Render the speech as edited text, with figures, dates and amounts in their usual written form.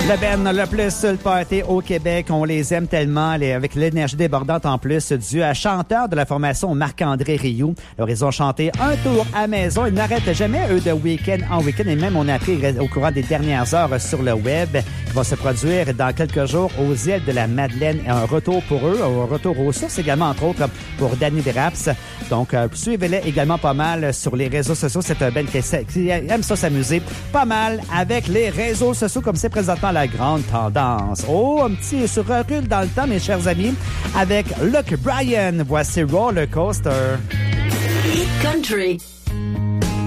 Le band le plus sur le party au Québec, on les aime tellement, avec l'énergie débordante en plus, dû à chanteur de la formation Marc-André Rioux. Alors, ils ont chanté un tour à maison. Ils n'arrêtent jamais, eux, de week-end en week-end. Et même, on a appris au courant des dernières heures sur le web qu'ils vont se produire dans quelques jours aux îles de la Madeleine. Un retour pour eux, un retour aux sources également, entre autres, pour Danny Draps. Donc, suivez-les également pas mal sur les réseaux sociaux. C'est un band qui aime ça s'amuser pas mal avec les réseaux sociaux, comme c'est présentement la grande tendance. Oh, un petit recul dans le temps, mes chers amis, avec Luke Bryan. Voici Roller Coaster. Hit Country.